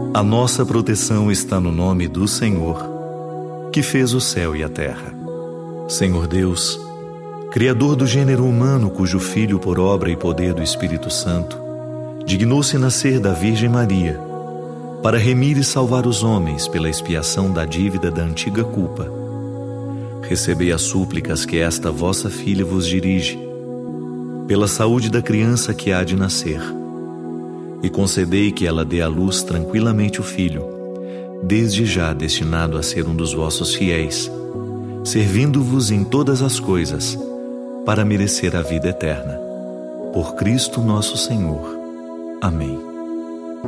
A nossa proteção está no nome do Senhor, que fez o céu e a terra. Senhor Deus, Criador do gênero humano, cujo Filho, por obra e poder do Espírito Santo, dignou-se nascer da Virgem Maria, para remir e salvar os homens pela expiação da dívida da antiga culpa. Recebei as súplicas que esta vossa filha vos dirige, pela saúde da criança que há de nascer, e concedei que ela dê à luz tranquilamente o filho, desde já destinado a ser um dos vossos fiéis, servindo-vos em todas as coisas, para merecer a vida eterna. Por Cristo nosso Senhor. Amém.